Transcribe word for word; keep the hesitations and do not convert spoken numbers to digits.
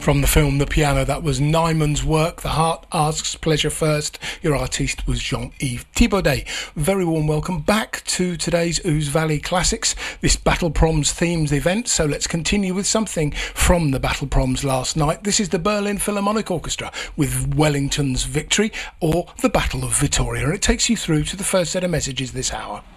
From the film The Piano, that was Nyman's work, The Heart Asks Pleasure First. Your artiste was Jean-Yves Thibaudet. Very warm welcome back to today's Ouse Valley Classics, this Battle Proms themed event. So let's continue with something from the Battle Proms last night. This is the Berlin Philharmonic Orchestra with Wellington's Victory, or the Battle of Vittoria. And it takes you through to the first set of messages this hour.